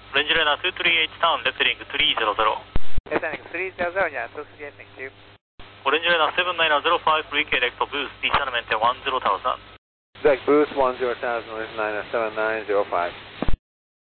Orange Liner 238 turn, left link 300. Left link 300, yeah, 238, thank you. Orange Liner 7905, freak direct boost, descent maintain 10,000. Direct boost 10,000, Liner 7905.